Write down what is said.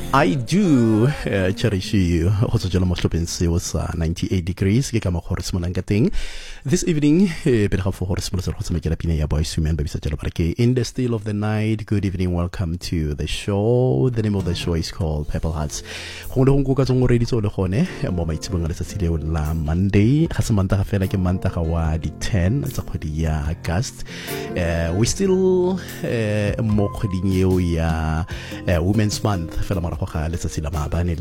I do cherish you. Also, Jala Moslopens was 98 degrees. Kama Horace Molangating. This evening, Pedro for Horace Molangating, boys, women, baby, in the still of the night. Good evening. Welcome to the show. The name of the show is called Pebble Hearts. Hongo Kazongo ready to the Hone, a moment to la Monday. Hasamanta feel like a Mantakawa the 10. It's a August. We still more ya Women's Month. Let's see